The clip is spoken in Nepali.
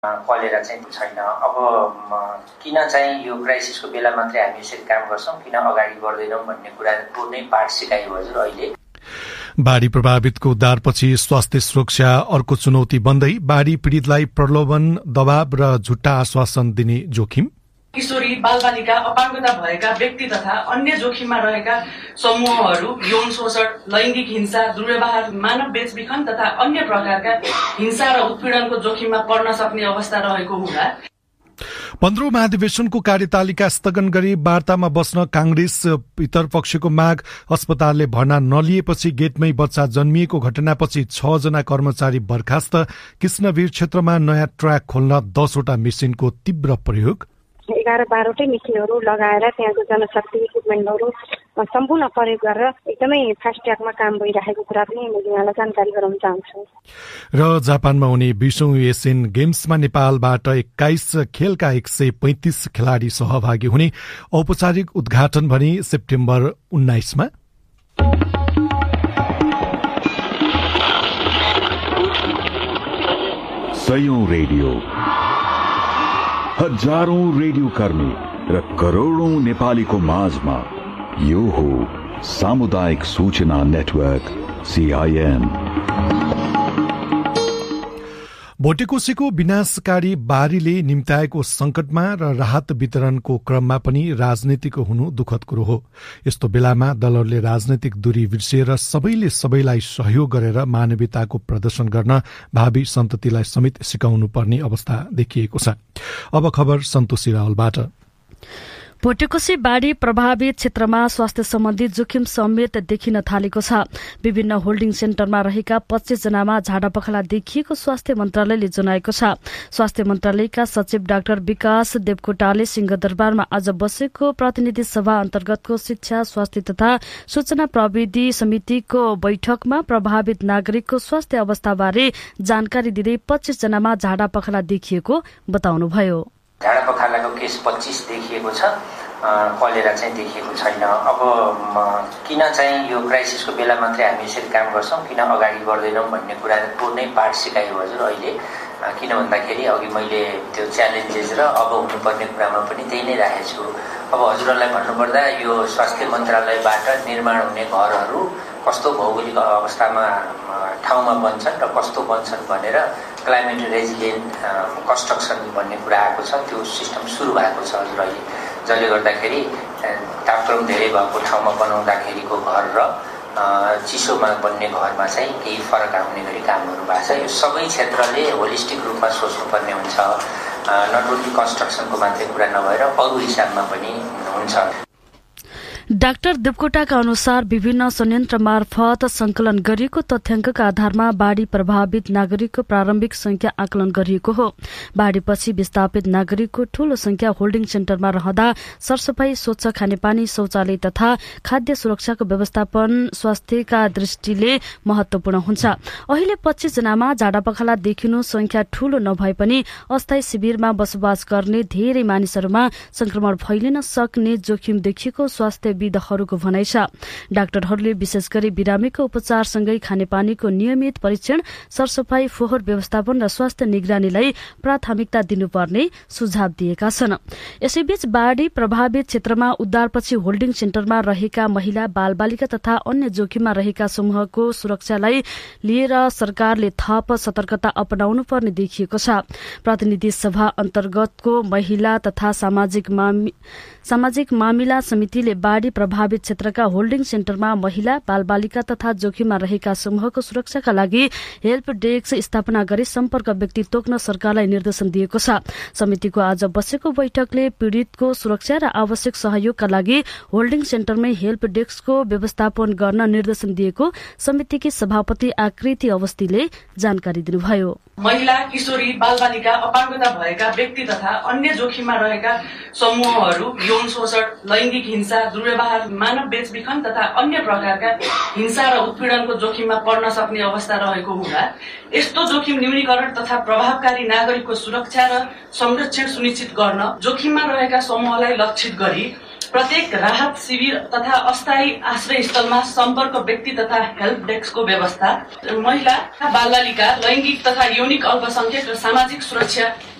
पलेर चाहिँ छैन। अब किन चाहिँ यो क्राइसिसको बेला मात्रै हामी यसरी काम गर्छौँ, किन अगाडि बढ्दैनौँ भन्ने कुराको नै पाठ सिकायो हजुर। अहिले बाढी प्रभावितको उद्धारपछि स्वास्थ्य सुरक्षा अर्को चुनौती बन्दै बाढी पीड़ितलाई प्रलोभन, दबाव र झुट्टा आश्वासन दिने जोखिम। किशोरी, बालबालिका, अपाङ्गता भएका व्यक्ति तथा अन्य जोखिममा रहेका समूहहरू यौन शोषण, लैंगिक हिंसा, दुर्व्यवहार, मानव बेचबिखन तथा अन्य प्रकारका हिंसा र उत्पीडनको जोखिममा पर्न सक्ने अवस्था रहेको हुँदा 15औं महाधिवेशनको कार्यतालिका स्थगन गरी वार्तामा बस्न कांग्रेस पितरपक्षको माग। अस्पतालले भर्ना नलिएपछि गेटमै बच्चा जन्मिएको घटनापछि 6 जना कर्मचारी बर्खास्त। कृष्णवीर क्षेत्रमा नयाँ ट्र्याक खोल्न 10 वटा मेसिनको तीव्र प्रयोग। 11-12 मेसिनहरू लगाएर त्यहाँको जनशक्ति इक्विपमेन्टहरू सम्पूर्ण प्रयोग गरेर एकदमै फास्ट ट्र्याकमा काम भइरहेको कुरा पनि मैले यहाँलाई जानकारी गराउन चाहन्छु। र जापानमा हुने 20औं एसियन गेम्समा नेपालबाट 21 खेलका 135 खेलाड़ी सहभागी हुने औपचारिक उद्घाटन भने सेप्टेम्बर 19 मा। सयौं रेडियो, हजारौं रेडियो कर्मी र करोड़ौं नेपालीको माझमा यो हो सामुदायिक सूचना नेटवर्क CIN। भोटेकोसीको विनाशकारी बाढ़ीले निम्ताएको संकटमा र राहत वितरणको क्रममा पनि राजनीतिक हुनु दुखद कुरो हो। यस्तो बेलामा दलहरूले राजनैतिक दूरी बिर्सिएर सबैले सबैलाई सहयोग गरेर मानवीयताको प्रदर्शन गर्न भावी सन्ततिलाई समेत सिकाउनु पर्ने अवस्था देखिएको छ। अब खबर सन्तोषी रावलबाट। भोटेकोसी बाढ़ी प्रभावित क्षेत्रमा स्वास्थ्य सम्बन्धी जोखिम समेत देखिन थालेको छ। विभिन्न होल्डिङ सेन्टरमा रहेका 25 जनामा झाडापखाला देखिएको स्वास्थ्य मन्त्रालयले जनाएको छ। स्वास्थ्य मन्त्रालयका सचिव डाक्टर विकास देवकोटाले सिंहदरबारमा आज बसेको प्रतिनिधि सभा अन्तर्गतको शिक्षा, स्वास्थ्य तथा सूचना प्रविधि समितिको बैठकमा प्रभावित नागरिकको स्वास्थ्य अवस्थाबारे जानकारी दिँदै 25 जनामा झाडापखाला देखिएको बताउनुभयो। झाडापखालाको केस 25 देखिएको छ, कलेरा चाहिँ देखिएको छैन। अब किन चाहिँ यो क्राइसिसको बेला मात्रै हामी यसरी काम गर्छौँ, किन अगाडि बढ्दैनौँ भन्ने कुराको नै पाठ सिकायो हजुर। अहिले किन भन्दाखेरि अघि मैले त्यो च्यालेन्जेस र अब हुनुपर्ने कुरामा पनि त्यही नै राखेको छु। अब हजुरहरूलाई भन्नुपर्दा यो स्वास्थ्य मन्त्रालयबाट निर्माण हुने घरहरू कस्तो भौगोलिक अवस्थामा ठाउँमा बन्छन् र कस्तो बन्छन् भनेर क्लाइमेट रेजिलियन्ट कन्स्ट्रक्सन भन्ने कुरा आएको छ। त्यो सिस्टम सुरु भएको छ हजुर अहिले, जसले गर्दाखेरि तापक्रम धेरै भएको ठाउँमा बनाउँदाखेरिको घर र चिसोमा बन्ने घरमा चाहिँ केही फरक आउने गरी कामहरू भएको छ। यो सबै क्षेत्रले होलिस्टिक रूपमा सोच्नुपर्ने हुन्छ, नट ओन्ली कन्स्ट्रक्सनको मात्रै कुरा नभएर अरू हिसाबमा पनि हुन्छ। डाक्टर देवकोटाका अनुसार विभिन्न संयन्त्र मार्फत संकलन गरिएको तथ्याङ्कका आधारमा बाढ़ी प्रभावित नागरिकको प्रारम्भिक संख्या आकलन गरिएको हो। बाढ़ीपछि विस्थापित नागरिकको ठूलो संख्या होल्डिङ सेन्टरमा रहँदा सरसफाई, स्वच्छ खानेपानी, शौचालय तथा खाद्य सुरक्षाको व्यवस्थापन स्वास्थ्यका दृष्टिले महत्वपूर्ण हुन्छ। अहिले 25 जनामा झाडापखाला देखिनु संख्या ठूलो नभए पनि अस्थायी शिविरमा बसोबास गर्ने धेरै मानिसहरूमा संक्रमण फैलिन सक्ने जोखिम देखिएको स्वास्थ्य विदहरूको भनाइ छ। डाक्टरहरूले विशेष गरी बिरामीको उपचारसँगै खानेपानीको नियमित परीक्षण, सरसफाई, फोहोर व्यवस्थापन र स्वास्थ्य निगरानीलाई प्राथमिकता दिनुपर्ने सुझाव दिएका छन्। यसैबीच बाढ़ी प्रभावित क्षेत्रमा उद्धारपछि होल्डिङ सेन्टरमा रहेका महिला, बालबालिका तथा अन्य जोखिममा रहेका समूहको सुरक्षालाई लिएर सरकारले थप सतर्कता अपनाउनु पर्ने देखिएको छ। प्रतिनिधि सभा अन्तर्गतको महिला तथा सामाजिक मामिला समितिले बाढ़ी प्रभावित क्षेत्रका होल्डिङ सेन्टरमा महिला, बालबालिका तथा जोखिममा रहेका समूहको सुरक्षाका लागि हेल्प डेस्क स्थापना गरी सम्पर्क व्यक्ति तोक्न सरकारलाई निर्देशन दिएको छ। समितिको आज बसेको बैठकले पीड़ितको सुरक्षा र आवश्यक सहयोगका लागि होल्डिङ सेन्टरमै हेल्प डेस्कको व्यवस्थापन गर्न निर्देशन दिएको समितिकी सभापति आकृति अवस्थीले जानकारी दिनुभयो। महिला, किशोरी, बालबालिका, अपाङ्गता भएका व्यक्ति तथा अन्य जोखिममा रहेका समूहहरू यौन शोषण, लैंगिक हिंसा, दुर्व्यवहार, मानव बेचबिखन तथा अन्य प्रकारका हिंसा र उत्पीडनको जोखिममा पर्न सक्ने अवस्था रहेको हुँदा यस्तो जोखिम न्यूनीकरण तथा प्रभावकारी नागरिकको सुरक्षा र संरक्षण सुनिश्चित गर्न जोखिममा रहेका समूहलाई लक्षित गरी प्रत्येक राहत शिविर तथा अस्थायी आश्रय स्थलमा सम्पर्क व्यक्ति तथा हेल्प डेस्कको व्यवस्था, महिला, बालबालिका, लैंगिक तथा यौनिक अल्पसंख्यक र सामाजिक सुरक्षा